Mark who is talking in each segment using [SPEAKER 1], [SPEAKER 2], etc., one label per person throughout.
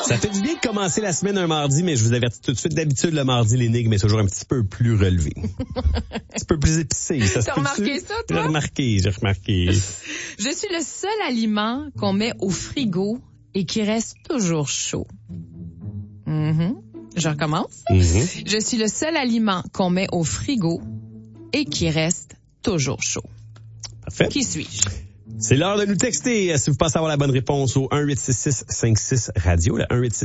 [SPEAKER 1] Ça fait du bien de commencer la semaine un mardi, mais je vous avertis tout de suite, d'habitude, le mardi, l'énigme est toujours un petit peu plus relevée. Un petit peu plus épicé.
[SPEAKER 2] T'as remarqué ça, toi?
[SPEAKER 1] J'ai remarqué.
[SPEAKER 2] Je suis le seul aliment qu'on met au frigo et qui reste toujours chaud. Je recommence. Je suis le seul aliment qu'on met au frigo et qui reste toujours chaud.
[SPEAKER 1] Parfait.
[SPEAKER 2] Qui suis-je?
[SPEAKER 1] C'est l'heure de nous texter. Si vous pensez avoir la bonne réponse au 1-866-56-RADIO, le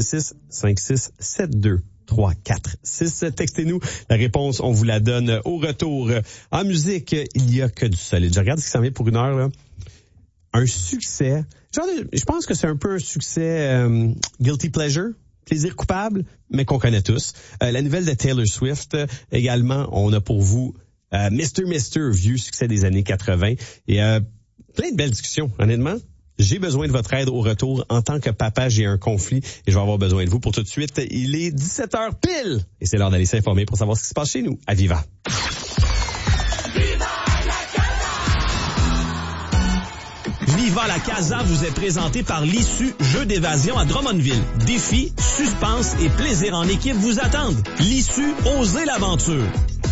[SPEAKER 1] 1-866-56-72-346. Textez-nous la réponse, on vous la donne au retour. En musique, il y a que du solide. Je regarde ce qui s'en vient pour une heure, là. Un succès. Je pense que c'est un peu un succès guilty pleasure. Plaisir coupable, mais qu'on connaît tous. La nouvelle de Taylor Swift. Également, on a pour vous Mr. vieux succès des années 80. Et plein de belles discussions, honnêtement. J'ai besoin de votre aide au retour. En tant que papa, j'ai un conflit et je vais avoir besoin de vous pour tout de suite. Il est 17h pile et c'est l'heure d'aller s'informer pour savoir ce qui se passe chez nous à Viva.
[SPEAKER 3] Viva la Casa vous est présenté par l'Issue Jeux d'évasion à Drummondville. Défis, suspense et plaisir en équipe vous attendent. L'Issue, osez l'aventure.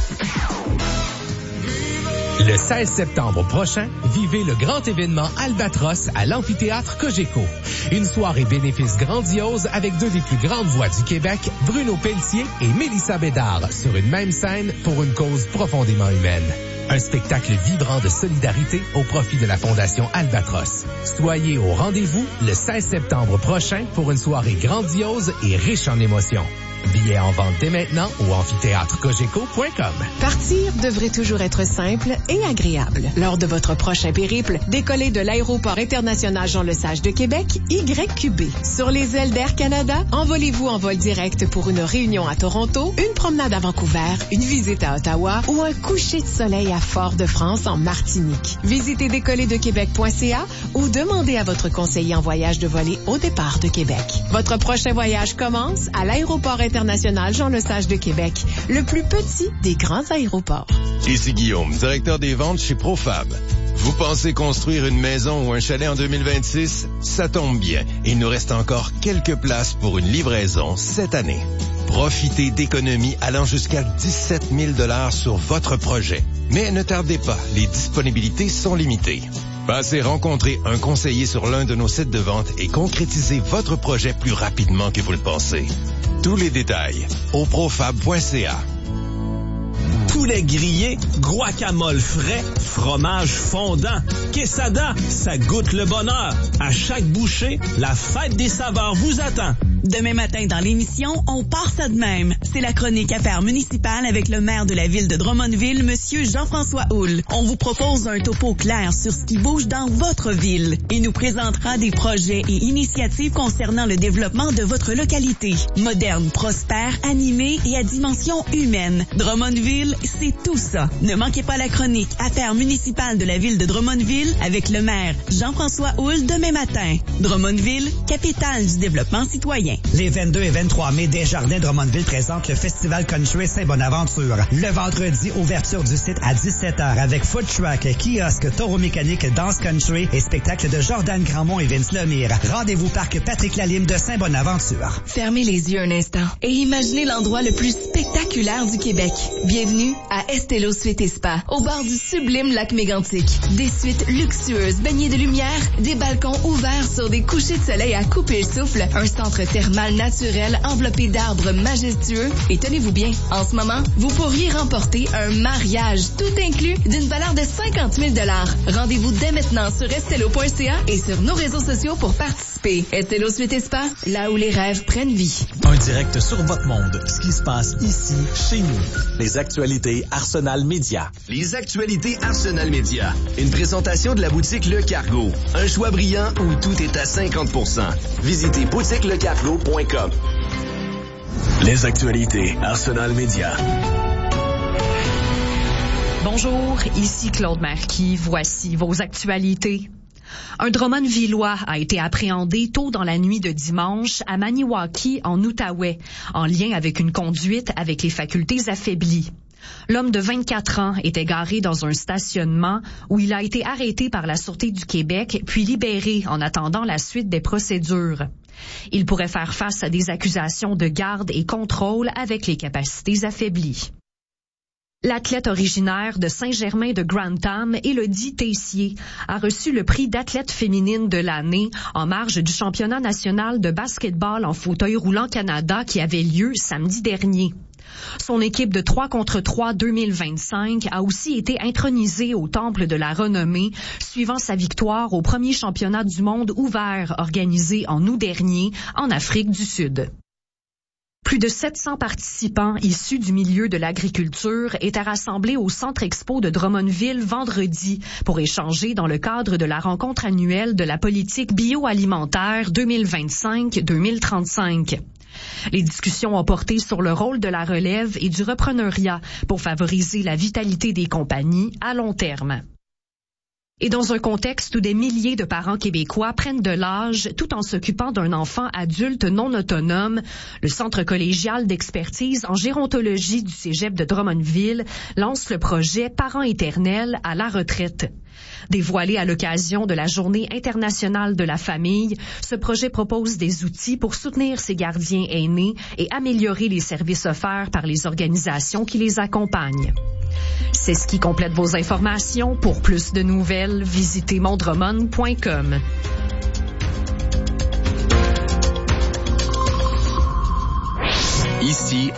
[SPEAKER 4] Le 16 septembre prochain, vivez le grand événement Albatros à l'amphithéâtre Cogeco. Une soirée bénéfice grandiose avec deux des plus grandes voix du Québec, Bruno Pelletier et Mélissa Bédard, sur une même scène pour une cause profondément humaine. Un spectacle vibrant de solidarité au profit de la Fondation Albatros. Soyez au rendez-vous le 16 septembre prochain pour une soirée grandiose et riche en émotions. Billets en vente dès maintenant au amphithéâtrecogeco.com.
[SPEAKER 5] Partir devrait toujours être simple et agréable. Lors de votre prochain périple, décollez de l'aéroport international Jean-Lesage de Québec, YQB. Sur les ailes d'Air Canada, envolez-vous en vol direct pour une réunion à Toronto, une promenade à Vancouver, une visite à Ottawa ou un coucher de soleil à Fort-de-France en Martinique. Visitez décollerdequebec.ca ou demandez à votre conseiller en voyage de voler au départ de Québec. Votre prochain voyage commence à l'aéroport international Jean-Lesage de Québec, le plus petit des grands aéroports.
[SPEAKER 6] Ici Guillaume, directeur des ventes chez Profab. Vous pensez construire une maison ou un chalet en 2026? Ça tombe bien. Il nous reste encore quelques places pour une livraison cette année. Profitez d'économies allant jusqu'à 17 000 $ sur votre projet. Mais ne tardez pas, les disponibilités sont limitées. Passez rencontrer un conseiller sur l'un de nos sites de vente et concrétisez votre projet plus rapidement que vous le pensez. Tous les détails au profab.ca.
[SPEAKER 3] Poulet grillé, guacamole frais, fromage fondant, quesada, ça goûte le bonheur. À chaque bouchée, la fête des saveurs vous attend.
[SPEAKER 7] Demain matin dans l'émission, on part ça de même. C'est la chronique Affaires municipales avec le maire de la ville de Drummondville, Monsieur Jean-François Houle. On vous propose un topo clair sur ce qui bouge dans votre ville. Il nous présentera des projets et initiatives concernant le développement de votre localité. Moderne, prospère, animée et à dimension humaine. Drummondville, c'est tout ça. Ne manquez pas la chronique Affaires municipales de la ville de Drummondville avec le maire Jean-François Houle demain matin. Drummondville, capitale du développement citoyen.
[SPEAKER 8] Les 22 et 23 mai, Desjardins Drummondville présente le Festival Country Saint-Bonaventure. Le vendredi, ouverture du site à 17h avec food truck, kiosque, taureau mécanique, danse country et spectacle de Jordan Grandmont et Vince Lemire. Rendez-vous parc Patrick Lalime de Saint-Bonaventure.
[SPEAKER 7] Fermez les yeux un instant et imaginez l'endroit le plus spectaculaire du Québec. Bienvenue à Estelo Suite et Spa, au bord du sublime lac Mégantic. Des suites luxueuses, baignées de lumière, des balcons ouverts sur des couchers de soleil à couper le souffle, un centre thermal naturel enveloppé d'arbres majestueux. Et tenez-vous bien, en ce moment, vous pourriez remporter un mariage tout inclus d'une valeur de 50 000 $. Rendez-vous dès maintenant sur estelo.ca et sur nos réseaux sociaux pour participer. Estelo Suite et Spa, là où les rêves prennent vie.
[SPEAKER 3] Un direct sur votre monde. Ce qui se passe ici, chez nous. Les actualités Arsenal Média.
[SPEAKER 9] Les actualités Arsenal Média. Une présentation de la boutique Le Cargo. Un choix brillant où tout est à 50%. Visitez boutiquelecargo.com. Les actualités Arsenal Média.
[SPEAKER 10] Bonjour, ici Claude Marquis. Voici vos actualités. Un Drummondvillois a été appréhendé tôt dans la nuit de dimanche à Maniwaki, en Outaouais, en lien avec une conduite avec les facultés affaiblies. L'homme de 24 ans était garé dans un stationnement où il a été arrêté par la Sûreté du Québec puis libéré en attendant la suite des procédures. Il pourrait faire face à des accusations de garde et contrôle avec les capacités affaiblies. L'athlète originaire de Saint-Germain-de-Grantham, Élodie Tessier, a reçu le prix d'athlète féminine de l'année en marge du championnat national de basketball en fauteuil roulant Canada qui avait lieu samedi dernier. Son équipe de 3 contre 3 2025 a aussi été intronisée au Temple de la Renommée, suivant sa victoire au premier championnat du monde ouvert organisé en août dernier en Afrique du Sud. Plus de 700 participants issus du milieu de l'agriculture étaient rassemblés au Centre Expo de Drummondville vendredi pour échanger dans le cadre de la rencontre annuelle de la politique bioalimentaire 2025-2035. Les discussions ont porté sur le rôle de la relève et du repreneuriat pour favoriser la vitalité des compagnies à long terme. Et dans un contexte où des milliers de parents québécois prennent de l'âge tout en s'occupant d'un enfant adulte non autonome, le Centre collégial d'expertise en gérontologie du Cégep de Drummondville lance le projet Parents éternels à la retraite. Dévoilé à l'occasion de la Journée internationale de la famille, ce projet propose des outils pour soutenir ces gardiens aînés et améliorer les services offerts par les organisations qui les accompagnent. C'est ce qui complète vos informations. Pour plus de nouvelles, visitez mondromon.com.
[SPEAKER 9] Ici